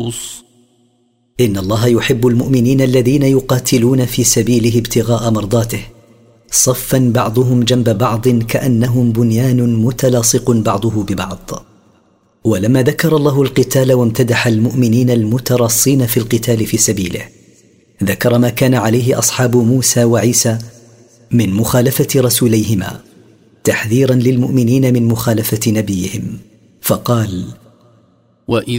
النصوص. إن الله يحب المؤمنين الذين يقاتلون في سبيله ابتغاء مرضاته صفا بعضهم جنب بعض كأنهم بنيان متلاصق بعضه ببعض. ولما ذكر الله القتال وامتدح المؤمنين المترصين في القتال في سبيله ذكر ما كان عليه أصحاب موسى وعيسى من مخالفة رسوليهما تحذيرا للمؤمنين من مخالفة نبيهم، فقال: وإذ